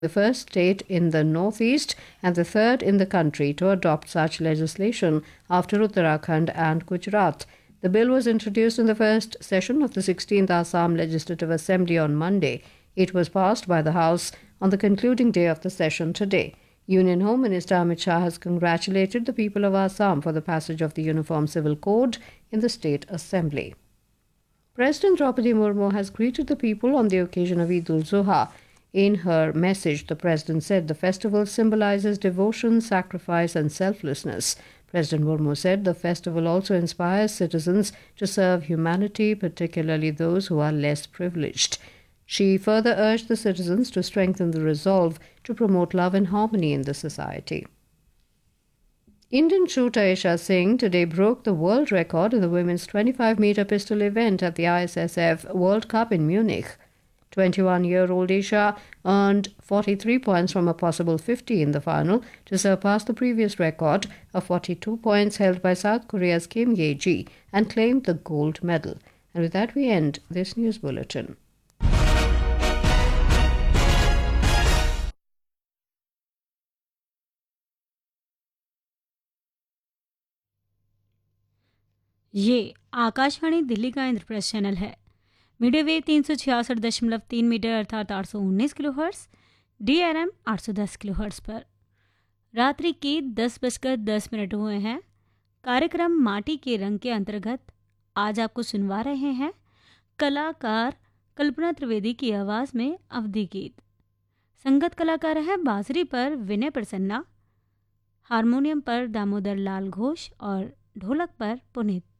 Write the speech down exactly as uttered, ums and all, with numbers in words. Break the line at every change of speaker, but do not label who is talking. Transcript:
the first state in the northeast and the third in the country to adopt such legislation after Uttarakhand and Gujarat. The bill was introduced in the first session of the sixteenth Assam Legislative Assembly on Monday. It was passed by the House on the concluding day of the session today. Union Home Minister Amit Shah has congratulated the people of Assam for the passage of the Uniform Civil Code in the State Assembly. President Draupadi Murmu has greeted the people on the occasion of Eid ul-Zuha. In her message, the President said the festival symbolizes devotion, sacrifice and selflessness. President Murmu said the festival also inspires citizens to serve humanity, particularly those who are less privileged. She further urged the citizens to strengthen the resolve to promote love and harmony in the society. Indian shooter Isha Singh today broke the world record in the women's twenty-five meter pistol event at the I S S F World Cup in Munich. twenty-one-year-old Isha earned forty-three points from a possible fifty in the final to surpass the previous record of forty-two points held by South Korea's Kim Ye-ji and claimed the gold medal. And with that we end this news bulletin.
ये आकाशवाणी दिल्ली का Indraprastha channel है। Medium wave तीन सौ छियासठ दशमलव तीन metre अर्थात आठ सौ उन्नीस kilo hertz, D R M आठ सौ दस किलो हर्ट्स पर रात्रि के दस बजकर दस मिनट हुए हैं। कार्यक्रम माटी के रंग के अंतर्गत आज आपको सुनवा रहे हैं कलाकार कल्पना त्रिवेदी की आवाज़ में अवधि गीत। संगत कलाकार है बांसुरी पर विनय प्रसन्ना, हारमोनियम पर दामोदर लाल घोष और ढोलक पर पुनीत।